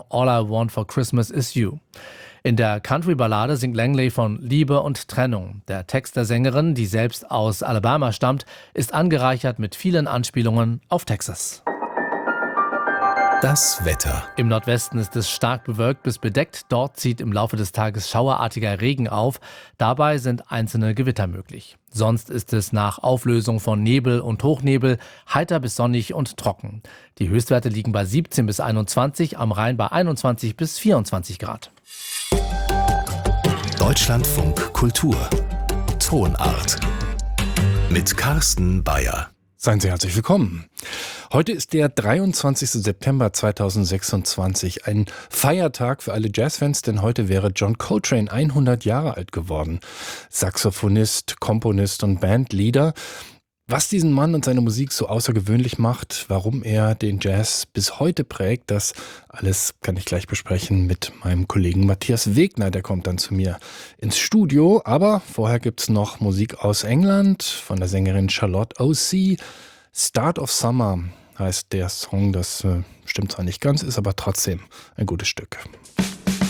All I Want for Christmas is You. In der Country-Ballade singt Langley von Liebe und Trennung. Der Text der Sängerin, die selbst aus Alabama stammt, ist angereichert mit vielen Anspielungen auf Texas. Das Wetter. Im Nordwesten ist es stark bewölkt bis bedeckt. Dort zieht im Laufe des Tages schauerartiger Regen auf. Dabei sind einzelne Gewitter möglich. Sonst ist es nach Auflösung von Nebel und Hochnebel heiter bis sonnig und trocken. Die Höchstwerte liegen bei 17 bis 21, am Rhein bei 21 bis 24 Grad. Deutschlandfunk Kultur. Tonart. Mit Carsten Bayer. Seien Sie herzlich willkommen. Heute ist der 23. September 2026, ein Feiertag für alle Jazzfans, denn heute wäre John Coltrane 100 Jahre alt geworden. Saxophonist, Komponist und Bandleader. Was diesen Mann und seine Musik so außergewöhnlich macht, warum er den Jazz bis heute prägt, das alles kann ich gleich besprechen mit meinem Kollegen Matthias Wegner. Der kommt dann zu mir ins Studio. Aber vorher gibt's noch Musik aus England von der Sängerin Charlotte O.C. Start of Summer heißt der Song. Das stimmt zwar nicht ganz, ist aber trotzdem ein gutes Stück.